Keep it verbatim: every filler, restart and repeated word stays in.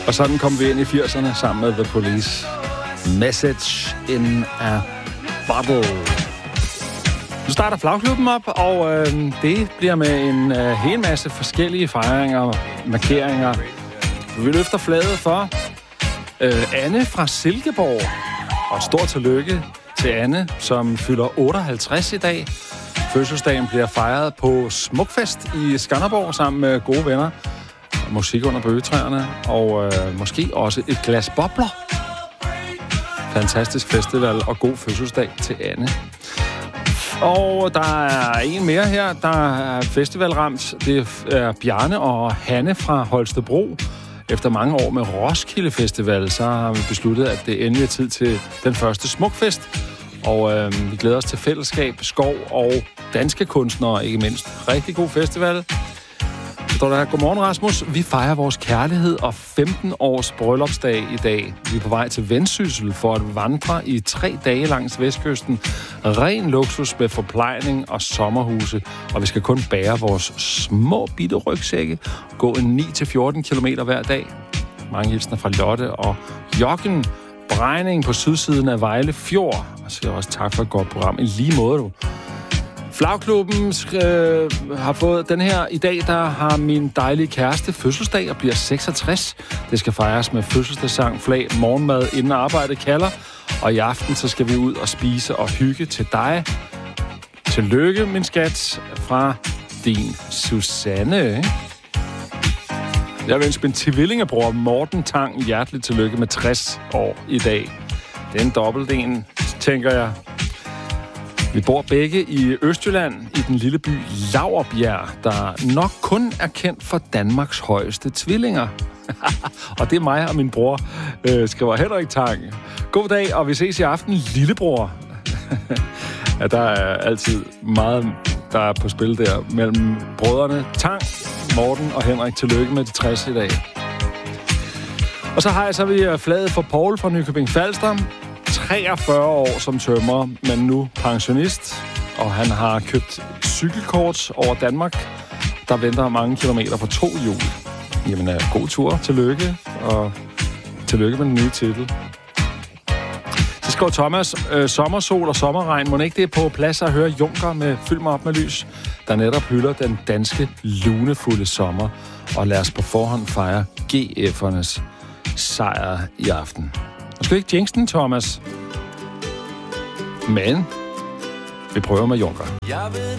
Og sådan kom vi ind i firserne sammen med The Police. Message in a Bottle. Nu starter Flagklubben op, og øh, det bliver med en øh, hel masse forskellige fejringer og markeringer. Vi løfter flaget for øh, Anne fra Silkeborg. Og stort tillykke til Anne, som fylder otteoghalvtreds i dag. Fødselsdagen bliver fejret på Smukfest i Skanderborg sammen med gode venner. Musik under bøgetræerne, og øh, måske også et glas bobler. Fantastisk festival og god fødselsdag til Anne. Og der er en mere her, der er festivalramt. Det er Bjarne og Hanne fra Holstebro. Efter mange år med Roskilde Festival, så har vi besluttet, at det endelig er tid til den første Smukfest. Og øh, vi glæder os til fællesskab, skov og danske kunstnere, ikke mindst. Rigtig god festival. Så står der her, godmorgen Rasmus. Vi fejrer vores kærlighed og femten års bryllupsdag i dag. Vi er på vej til Vendsyssel for at vandre i tre dage langs vestkysten. Ren luksus med forplejning og sommerhuse. Og vi skal kun bære vores små bitte rygsække. Gå en ni til fjorten kilometer hver dag. Mange hilsner fra Lotte og Jokken. Brejning på sydsiden af Vejle Fjord. Og siger også tak for et godt program. I lige måde, du. Flagklubben øh, har fået den her. I dag, der har min dejlige kæreste fødselsdag og bliver seksogtres. Det skal fejres med fødselsdagssang, flag, morgenmad, inden arbejdet kalder. Og i aften, så skal vi ud og spise og hygge til dig. Tillykke, min skat, fra din Susanne. Jeg vil ønske min tvillingebror Morten Tang hjerteligt tillykke med tres år i dag. Det er en dobbelt en, tænker jeg. Vi bor begge i Østjylland, i den lille by Laurbjerg, der nok kun er kendt for Danmarks højeste tvillinger. Og det er mig og min bror, øh, skriver Henrik Tang. God dag, og vi ses i aften, lillebror. Ja, der er altid meget, der er på spil der mellem brødrene Tang, Morten og Henrik. Tillykke med de tres i dag. Og så har jeg så vi flaget for Paul fra Nykøbing Falster. treogfyrre år som tømrer, men nu pensionist. Og han har købt cykelkort over Danmark. Der venter mange kilometer på to hjul. Jamen, god tur. Tillykke. Og tillykke med den nye titel. Så skriver Thomas, øh, sommersol og sommerregn. Må ikke det er på plads at høre Junker med Fyld mig op med lys, der netop hylder den danske lunefulde sommer. Og lad os på forhånd fejre G F'ernes sejr i aften. Nu skal ikke jinx den, Thomas. Men vi prøver med Junker.